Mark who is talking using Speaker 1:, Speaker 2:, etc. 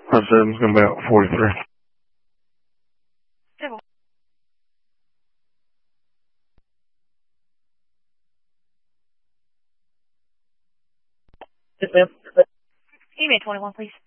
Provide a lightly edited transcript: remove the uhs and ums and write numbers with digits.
Speaker 1: I said it's going to be about 43.
Speaker 2: Civil.
Speaker 3: Yes, ma'am.
Speaker 2: Email 21, please.